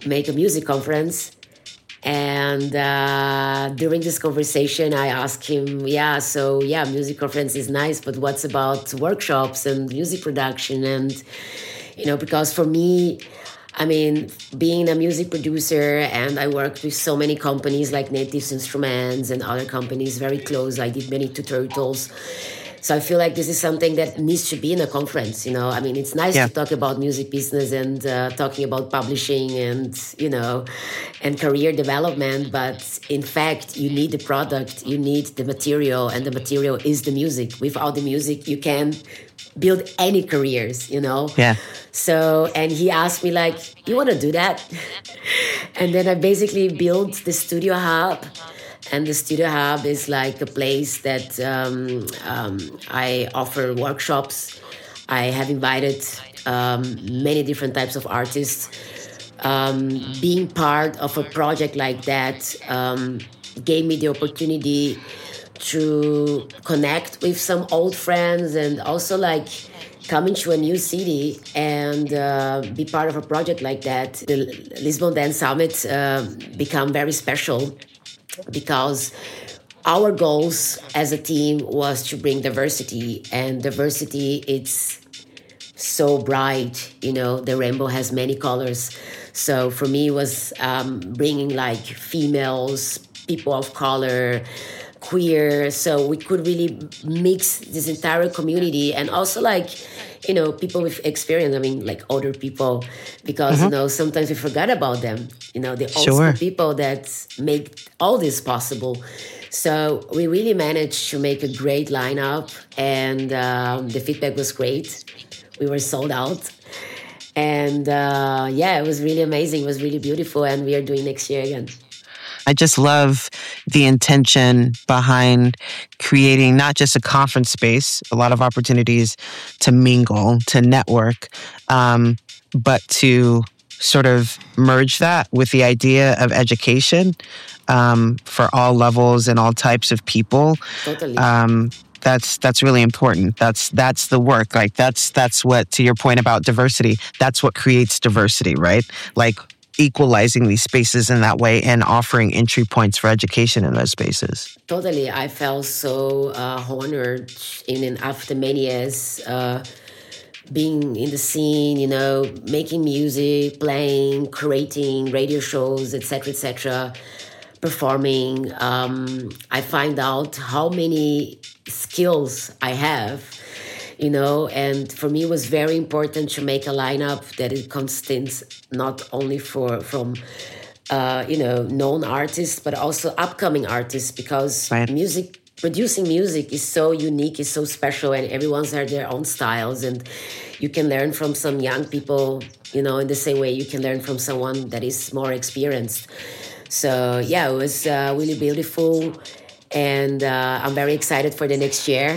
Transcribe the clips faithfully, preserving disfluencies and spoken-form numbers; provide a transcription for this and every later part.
make a music conference. And uh, during this conversation, I asked him, yeah, so yeah, music conference is nice, but what's about workshops and music production? And, you know, because for me, I mean, being a music producer, and I worked with so many companies like Native Instruments and other companies very close. I did many tutorials. So I feel like this is something that needs to be in a conference, you know. I mean, it's nice yeah. to talk about music business and uh, talking about publishing and, you know, and career development. But in fact, you need the product, you need the material, and the material is the music. Without the music, you can build any careers, you know. Yeah. So, and he asked me like, you want to do that? And then I basically built the Studio Hub. And the Studio Hub is like a place that um, um, I offer workshops. I have invited um, many different types of artists. Um, being part of a project like that um, gave me the opportunity to connect with some old friends and also like come into a new city and uh, be part of a project like that. The Lisbon Dance Summit uh, become very special because our goals as a team was to bring diversity, and diversity, it's so bright, you know, the rainbow has many colors. So for me, it was um, bringing like females, people of color, queer, so we could really mix this entire community, and also like, you know, people with experience. I mean, like older people, because mm-hmm. you know, sometimes we forget about them. You know, the old sure. school people that make all this possible. So we really managed to make a great lineup, and um, the feedback was great. We were sold out, and uh, yeah, it was really amazing. It was really beautiful, and we are doing next year again. I just love the intention behind creating not just a conference space, a lot of opportunities to mingle, to network, um, but to sort of merge that with the idea of education um, for all levels and all types of people. Totally. Um, that's that's really important. That's that's the work. Like that's that's what, to your point about diversity, that's what creates diversity, right? Like equalizing these spaces in that way and offering entry points for education in those spaces. Totally. I felt so uh, honored in after many years uh, being in the scene, you know, making music, playing, creating radio shows, et cetera, et cetera, performing. Um, I find out how many skills I have, you know, and for me it was very important to make a lineup that it consists not only for from uh, you know, known artists, but also upcoming artists, because right. music, producing music is so unique, is so special, and everyone's has their own styles, and you can learn from some young people, you know, in the same way you can learn from someone that is more experienced. So yeah, it was uh, really beautiful. And uh, I'm very excited for the next year.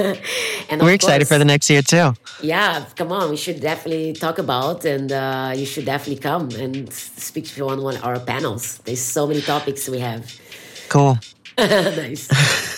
And we're excited course, for the next year too. Yeah, come on. We should definitely talk about, and uh, you should definitely come and speak to one of our panels. There's so many topics we have. Cool. Nice.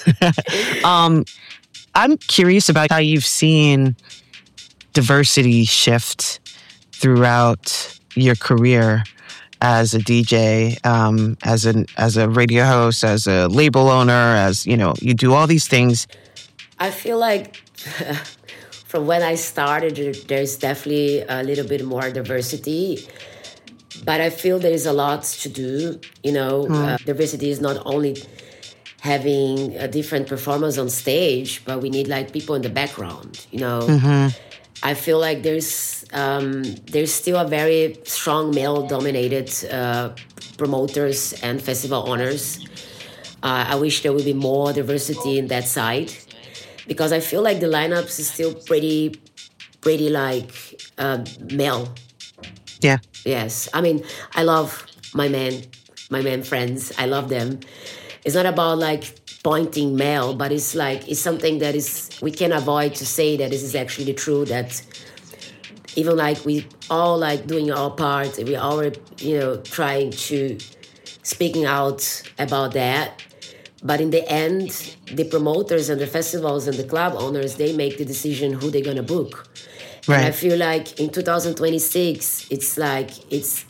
um, I'm curious about how you've seen diversity shift throughout your career as a D J, um, as an as a radio host, as a label owner, as, you know, you do all these things. I feel like from when I started, there's definitely a little bit more diversity, but I feel there is a lot to do. You know, mm. uh, diversity is not only having a different performance on stage, but we need like people in the background, you know. Mm-hmm. I feel like there's um, there's still a very strong male-dominated uh, promoters and festival owners. Uh, I wish there would be more diversity in that side, because I feel like the lineups is still pretty, pretty like uh, male. Yeah. Yes. I mean, I love my men, my men friends. I love them. It's not about like pointing male, but it's like, it's something that is, we can avoid to say that this is actually true, that even like we all like doing our part, we all, you know, trying to speaking out about that. But in the end, the promoters and the festivals and the club owners, they make the decision who they're going to book. Right. And I feel like in two thousand twenty-six, it's like, it's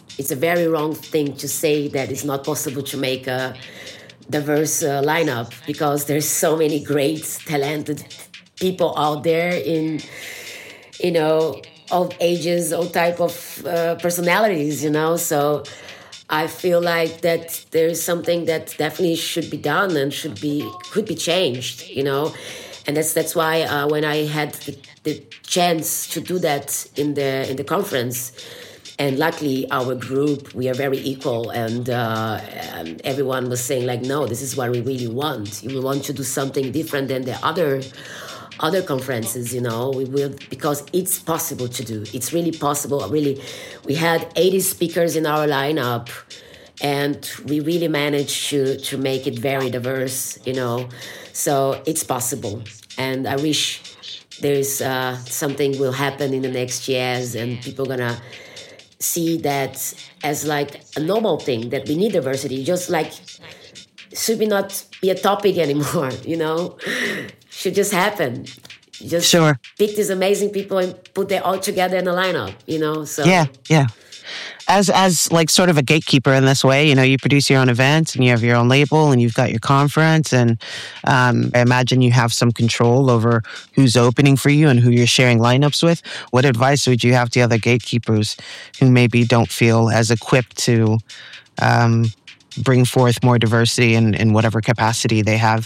it's a very wrong thing to say that it's not possible to make a diverse uh, lineup, because there's so many great, talented people out there in, you know, all ages, all type of uh, personalities, you know. So I feel like that there is something that definitely should be done and should be could be changed, you know. And that's that's why uh, when I had the, the chance to do that in the in the conference, and luckily our group, we are very equal, and uh, um, everyone was saying like, no, this is what we really want. We want to do something different than the other other conferences, you know. We will, because it's possible to do. It's really possible. Really, we had eighty speakers in our lineup, and we really managed to to make it very diverse, you know. So it's possible, and I wish there's uh, something will happen in the next years, and people gonna see that as like a normal thing, that we need diversity. Just like should be not be a topic anymore, you know. Should just happen. Just sure. Pick these amazing people and put them all together in a lineup, you know. So yeah, yeah. As as like sort of a gatekeeper in this way, you know, you produce your own events and you have your own label and you've got your conference, and um, I imagine you have some control over who's opening for you and who you're sharing lineups with. What advice would you have to other gatekeepers who maybe don't feel as equipped to um, bring forth more diversity in, in whatever capacity they have?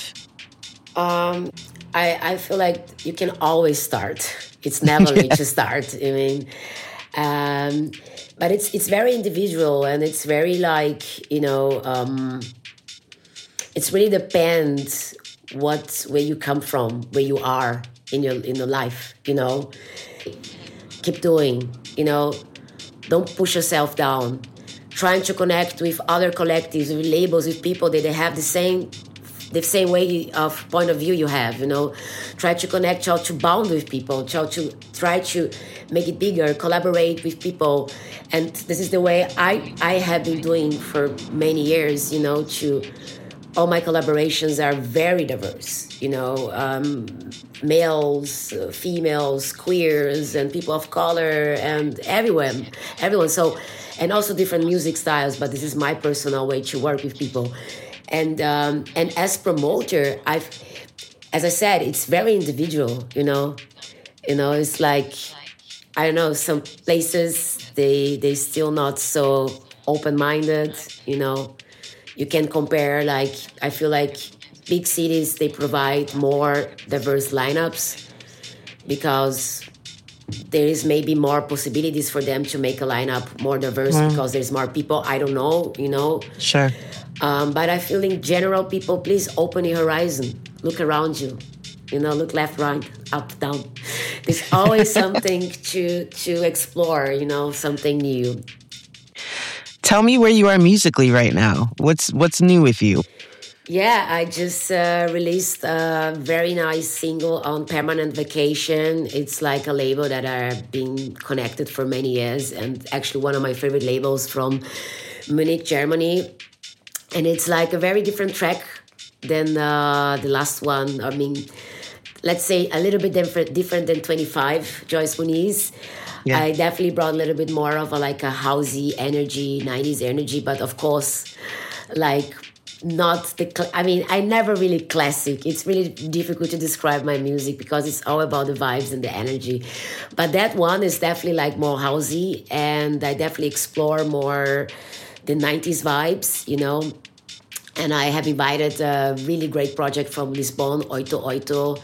Um, I, I feel like you can always start. It's never late yeah. to start. I mean, um, but it's it's very individual, and it's very like, you know, um, it's really depends what where you come from, where you are in your in your life. You know, keep doing. You know, don't push yourself down. Trying to connect with other collectives, with labels, with people that they have the same. the same way of point of view you have, you know. Try to connect, try to bond with people, try to try to make it bigger, collaborate with people. And this is the way I, I have been doing for many years, you know, to all my collaborations are very diverse, you know, um, males, uh, females, queers, and people of color, and everyone, everyone. So, and also different music styles, but this is my personal way to work with people. And um, and as promoter, I've, as I said, it's very individual. You know, you know, it's like, I don't know, some places they they still not so open minded. You know, you can compare. Like, I feel like big cities, they provide more diverse lineups because there is maybe more possibilities for them to make a lineup more diverse mm. because there's more people. I don't know. You know. Sure. Um, but I feel in general, people, please open your horizon. Look around you. You know, look left, right, up, down. There's always something to to explore, you know, something new. Tell me where you are musically right now. What's what's new with you? Yeah, I just uh, released a very nice single on Permanent Vacation. It's like a label that I've been connected for many years, and actually one of my favorite labels from Munich, Germany. And it's like a very different track than uh, the last one. I mean, let's say a little bit different, different than twenty-five, Joyce Muniz. Yeah. I definitely brought a little bit more of a, like a housey energy, nineties energy, but of course, like not the, cl- I mean, I never really classic. It's really difficult to describe my music because it's all about the vibes and the energy. But that one is definitely like more housey, and I definitely explore more the nineties vibes, you know. And I have invited a really great project from Lisbon, Oito Oito.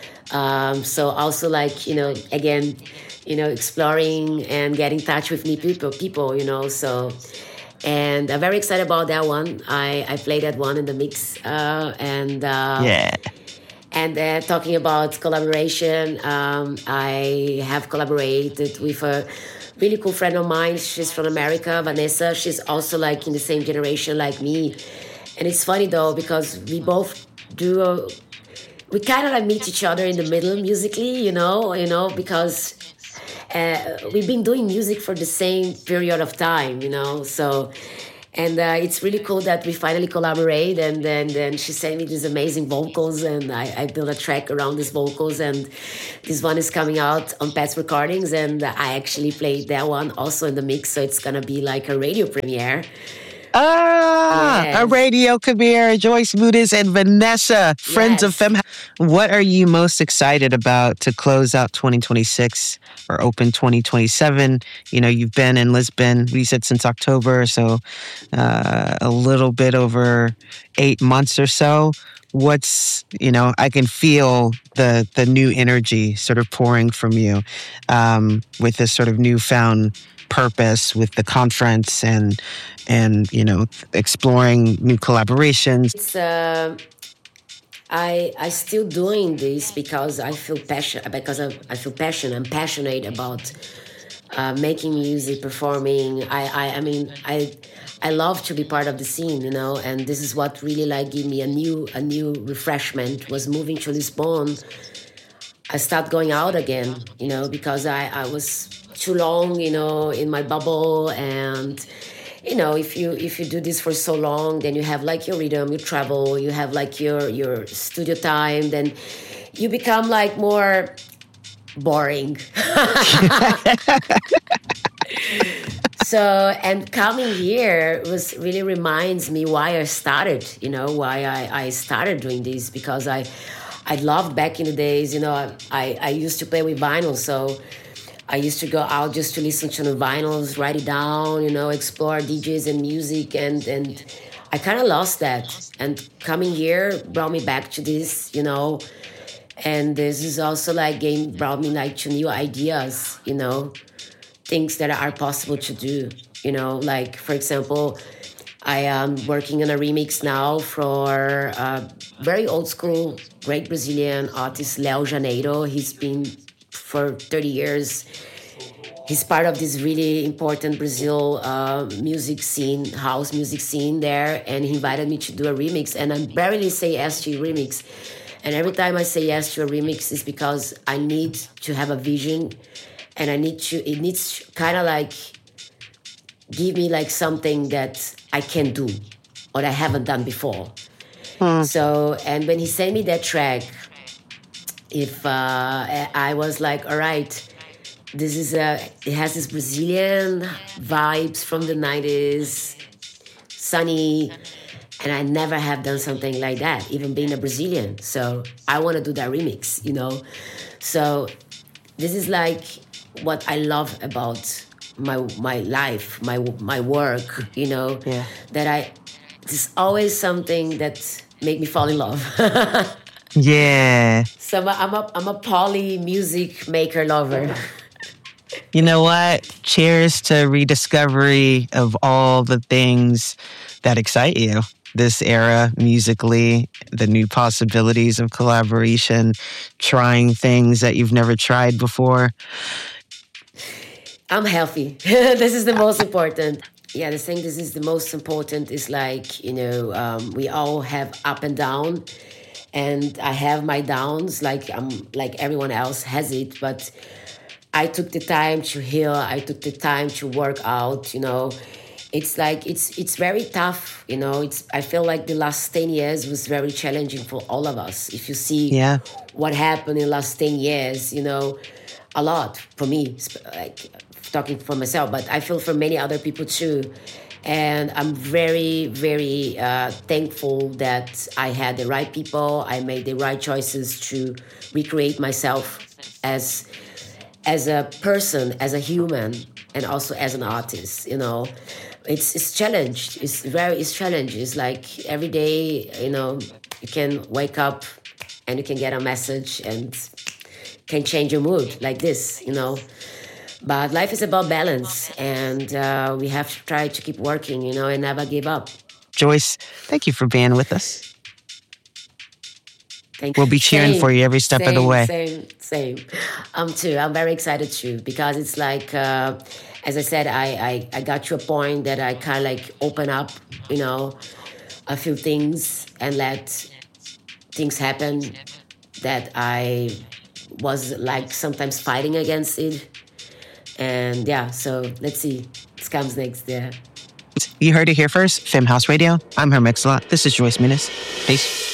Um, so also like, you know, again, you know, exploring and getting in touch with new people, people, you know. So, and I'm very excited about that one. I, I played that one in the mix. Uh, and uh, yeah. And uh, talking about collaboration, um, I have collaborated with a really cool friend of mine. She's from America, Vanessa. She's also like in the same generation like me. And it's funny though, because we both do, a, we kind of like meet each other in the middle musically, you know, you know, because uh, we've been doing music for the same period of time, you know. So, And uh, it's really cool that we finally collaborate. And then, then she sent me these amazing vocals, and I, I built a track around these vocals. And this one is coming out on Pat's Recordings, and I actually played that one also in the mix. So it's gonna be like a radio premiere. Ah, yes. A radio premiere. Joyce Muniz and Vanessa, Friends yes. of Femme. What are you most excited about to close out twenty twenty-six or open twenty twenty-seven? You know, you've been in Lisbon, we said, since October, so uh, a little bit over eight months or so. What's, you know, I can feel the the new energy sort of pouring from you um, with this sort of newfound purpose with the conference and and you know exploring new collaborations. It's uh, I I still doing this because I feel passion because I, I feel passion. I'm passionate about uh, making music, performing. I, I I mean I I love to be part of the scene, you know, and this is what really like gave me a new a new refreshment was moving to Lisbon. I start going out again, you know, because I, I was too long, you know, in my bubble. And, you know, if you if you do this for so long, then you have like your rhythm, you travel, you have like your, your studio time, then you become like more boring. So, and coming here was really reminds me why I started, you know, why I, I started doing this, because I I loved back in the days, you know, I, I used to play with vinyl, so I used to go out just to listen to the vinyls, write it down, you know, explore D Js and music, and, and I kind of lost that. And coming here brought me back to this, you know, and this is also like game brought me like to new ideas, you know, things that are possible to do, you know, like, for example, I am working on a remix now for a very old school, great Brazilian artist, Léo Janeiro. He's been for thirty years. He's part of this really important Brazil uh, music scene, house music scene there, and he invited me to do a remix, and I barely say yes to a remix. And every time I say yes to a remix is because I need to have a vision, and I need to, it needs to kind of like give me like something that I can do or I haven't done before. Hmm. So, and when he sent me that track, if uh, I was like, all right, this is a, it has this Brazilian vibes from the nineties, sunny, and I never have done something like that, even being a Brazilian. So I want to do that remix, you know? So this is like what I love about my my life, my my work, you know, yeah. that I, there's always something that make me fall in love. Yeah. So I'm a, I'm a, I'm a poly music maker lover. You know what? Cheers to rediscovery of all the things that excite you this era musically, the new possibilities of collaboration, trying things that you've never tried before. I'm healthy. This is the most important. Yeah, the thing this is the most important is like, you know, um, we all have up and down, and I have my downs like I'm like everyone else has it, but I took the time to heal. I took the time to work out, you know. It's like, it's it's very tough, you know. It's I feel like the last ten years was very challenging for all of us. If you see yeah. what happened in the last ten years, you know, a lot for me, like talking for myself, but I feel for many other people too. And I'm very, very uh, thankful that I had the right people. I made the right choices to recreate myself as as a person, as a human, and also as an artist. You know, it's it's challenged. It's very it's challenged. It's like every day, you know, you can wake up and you can get a message and can change your mood like this. You know. But life is about balance, and uh, we have to try to keep working, you know, and never give up. Joyce, thank you for being with us. Thank we'll you. be cheering same, for you every step same, of the way. Same, same. Um, too. I'm very excited too, because it's like, uh, as I said, I, I, I got to a point that I kind of like open up, you know, a few things and let things happen that I was like sometimes fighting against it. And yeah, so let's see. What comes next, yeah. You heard it here first. Femme House Radio. I'm her Mix-a-Lot. This is Joyce Muniz. Peace.